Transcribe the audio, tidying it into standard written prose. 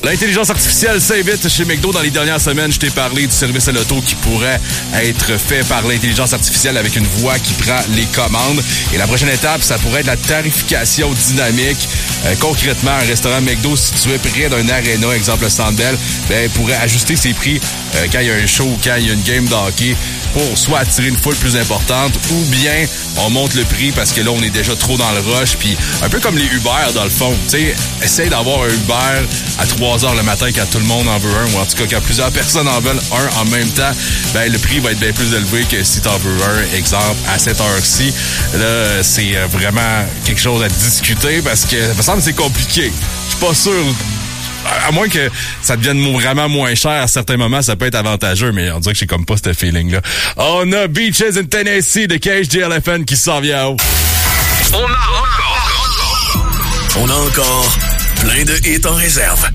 L'intelligence artificielle s'invite chez McDo. Dans les dernières semaines, je t'ai parlé du service à l'auto qui pourrait être fait par l'intelligence artificielle avec une voix qui prend les commandes. Et la prochaine étape, ça pourrait être la tarification dynamique. Concrètement, un restaurant McDo situé près d'un aréna, exemple le Centre Bell, pourrait ajuster ses prix quand il y a un show ou quand il y a une game de hockey pour soit attirer une foule plus importante ou bien on monte le prix parce que là, on est déjà trop dans le rush. Puis un peu comme les Uber, dans le fond. Tu sais, essaye d'avoir un Uber à 3h le matin quand tout le monde en veut un, ou en tout cas quand plusieurs personnes en veulent un en même temps, le prix va être bien plus élevé que si t'en veux un, exemple, à cette heure-ci. Là, c'est vraiment quelque chose à discuter parce que ça me semble que c'est compliqué. Je suis pas sûr... À moins que ça devienne vraiment moins cher à certains moments, ça peut être avantageux, mais on dirait que j'ai comme pas ce feeling-là. On a Beaches in Tennessee de KHJLFN qui s'en vient haut. On a encore plein de hits en réserve.